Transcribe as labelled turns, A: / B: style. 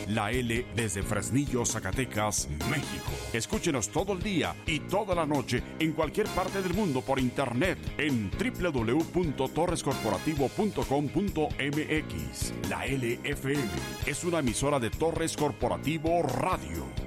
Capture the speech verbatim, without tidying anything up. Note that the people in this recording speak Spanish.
A: La L desde Fresnillo, Zacatecas, México. Escúchenos todo el día y toda la noche en cualquier parte del mundo por internet en doble u doble u doble u punto torres corporativo punto com punto m x. La L F M es una emisora de Torres Corporativo Radio.